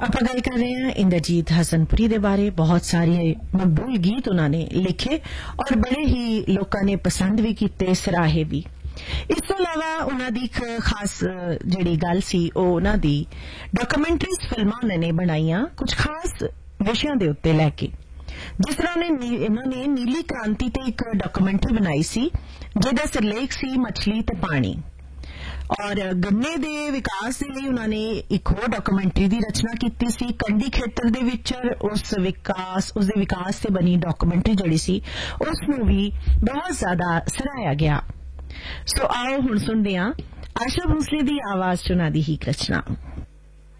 ਆਪਾਂ ਗੱਲ ਕਰ ਰਹੇ ਹਾਂ ਇੰਦਰਜੀਤ ਹਸਨਪੁਰੀ ਦੇ ਬਾਰੇ। ਬਹੁਤ ਸਾਰੇ ਮਕਬੂਲ ਗੀਤ ਉਹਨਾਂ ਨੇ ਲਿਖੇ ਔਰ ਬੜੇ ਹੀ ਲੋਕਾਂ ਨੇ ਪਸੰਦ ਵੀ ਕੀਤੇ, ਸਰਾਹੇ ਵੀ। ਇਸ ਤੋਂ ਇਲਾਵਾ ਉਹਨਾਂ ਦੀ ਇੱਕ ਖਾਸ ਜਿਹੜੀ ਗੱਲ ਸੀ ਉਹ ਉਹਨਾਂ ਦੀ ਡਾਕੂਮੈਂਟਰੀਜ਼ ਫਿਲਮਾਂ ਉਹਨਾਂ ਨੇ ਬਣਾਈਆਂ ਕੁਝ ਖਾਸ ਵਿਸ਼ਿਆਂ ਦੇ ਉੱਤੇ ਲੈ ਕੇ। ਜਿਸ ਤਰ੍ਹਾਂ ਇਹਨਾਂ ਨੇ ਨੀਲੀ ਕ੍ਰਾਂਤੀ ਤੇ ਇੱਕ ਡਾਕੂਮੈਂਟਰੀ ਬਣਾਈ ਸੀ ਜਿਹਦਾ ਸਿਰਲੇਖ ਸੀ ਮਛਲੀ ਤੇ ਪਾਣੀ, ਔਰ ਗੰਨੇ ਦੇ ਵਿਕਾਸ ਦੇ ਲਈ ਉਹਨਾਂ ਨੇ ਇੱਕ ਹੋਰ ਡਾਕੂਮੈਂਟਰੀ ਦੀ ਰਚਨਾ ਕੀਤੀ ਸੀ ਕੰਢੀ ਖੇਤਰ ਦੇ ਵਿੱਚ। ਉਸਦੇ ਵਿਕਾਸ ਤੇ ਬਣੀ ਡਾਕੂਮੈਂਟਰੀ ਜਿਹੜੀ ਸੀ ਉਸ ਨੂੰ ਵੀ ਬਹੁਤ ਜ਼ਿਆਦਾ ਸਰਾਹਿਆ ਗਿਆ। ਸੋ ਆਓ ਹੁਣ ਸੁਣਦੇ ਹਾਂ ਆਸ਼ਾ ਭੋਸਲੇ ਦੀ ਆਵਾਜ਼ ਚ ਉਹਨਾਂ ਦੀ ਹੀ ਰਚਨਾ।